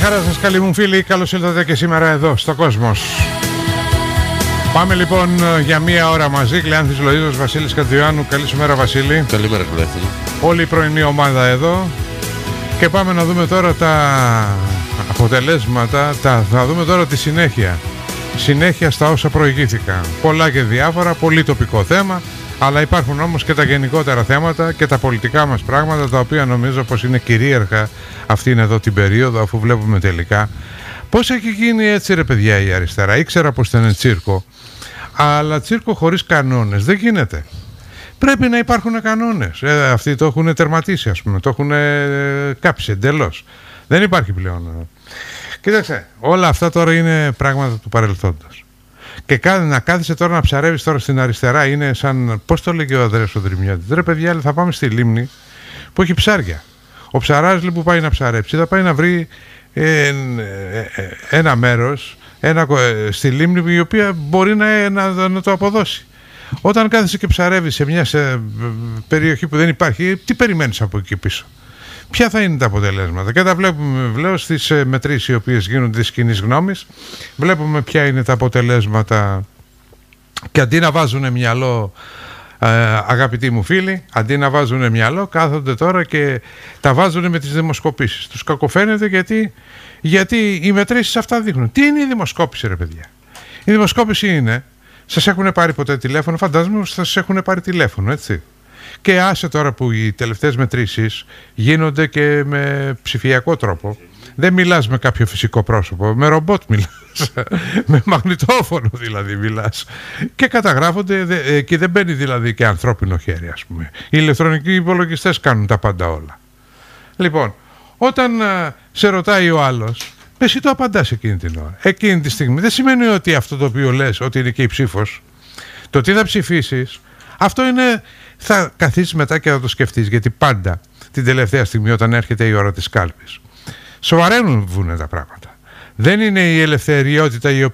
Χαρά σας, καλοί μου φίλοι, καλώς ήλθατε και σήμερα εδώ στο Κόσμος. Πάμε λοιπόν για μία ώρα μαζί. Κλεάνθης Λοΐζος, Βασίλης Κατζιωάννου. Καλή σου μέρα, Βασίλη. Καλημέρα, Κλεάνθη. Όλη η πρωινή ομάδα εδώ. Και πάμε να δούμε τώρα τα αποτελέσματα. Θα δούμε τώρα τη συνέχεια. Συνέχεια στα όσα προηγήθηκαν. Πολλά και διάφορα, πολύ τοπικό θέμα. Αλλά υπάρχουν όμως και τα γενικότερα θέματα και τα πολιτικά μας πράγματα, τα οποία νομίζω πως είναι κυρίαρχα αυτήν εδώ την περίοδο, αφού βλέπουμε τελικά πώς έχει γίνει έτσι, ρε παιδιά, η αριστερά. Ήξερα πως ήταν τσίρκο, αλλά τσίρκο χωρίς κανόνες δεν γίνεται. Πρέπει να υπάρχουν κανόνες. Αυτοί το έχουν τερματίσει, ας πούμε, το έχουν κάψει εντελώς. Δεν υπάρχει πλέον. Κοίταξε, όλα αυτά τώρα είναι πράγματα του παρελθόντος. Και να κάθεσαι τώρα να ψαρεύεις τώρα στην αριστερά είναι σαν, πώς το λέγει ο Ανδρέας ο Δρυμιώτης, ρε παιδιά, θα πάμε στη λίμνη που έχει ψάρια. Ο ψαράς που πάει να ψαρέψει θα πάει να βρει ένα μέρος στη λίμνη η οποία μπορεί να το αποδώσει. Όταν κάθεσαι και ψαρεύεις σε μια περιοχή που δεν υπάρχει, τι περιμένεις από εκεί πίσω? Ποια θα είναι τα αποτελέσματα? Και τα βλέπουμε βεβαίω στις μετρήσεις οι οποίες γίνονται της κοινής γνώμης. Βλέπουμε ποια είναι τα αποτελέσματα. Και αντί να βάζουν μυαλό, αγαπητοί μου φίλοι, αντί να βάζουν μυαλό, κάθονται τώρα και τα βάζουν με τις δημοσκοπήσεις. Τους κακοφαίνεται γιατί οι μετρήσεις αυτά δείχνουν. Τι είναι η δημοσκόπηση, ρε παιδιά? Η δημοσκόπηση είναι, σας έχουν πάρει ποτέ τηλέφωνο? Φαντάζομαι ότι σας έχουν πάρει τηλέφωνο, έτσι. Και άσε τώρα που οι τελευταίες μετρήσεις γίνονται και με ψηφιακό τρόπο. Δεν μιλάς με κάποιο φυσικό πρόσωπο, με ρομπότ μιλάς, με μαγνητόφωνο δηλαδή μιλάς. Και καταγράφονται και δεν μπαίνει δηλαδή και ανθρώπινο χέρι, ας πούμε. Οι ηλεκτρονικοί υπολογιστές κάνουν τα πάντα όλα. Λοιπόν, όταν σε ρωτάει ο άλλος, εσύ το απαντάς εκείνη την ώρα. Εκείνη τη στιγμή δεν σημαίνει ότι αυτό το οποίο λες, ότι είναι και η ψήφος. Το τι θα ψηφίσεις, αυτό είναι... Θα καθίσεις μετά και θα το σκεφτείς, γιατί πάντα την τελευταία στιγμή όταν έρχεται η ώρα της κάλπης σοβαραίνουν τα πράγματα. Δεν είναι η ελευθεριότητα η οποία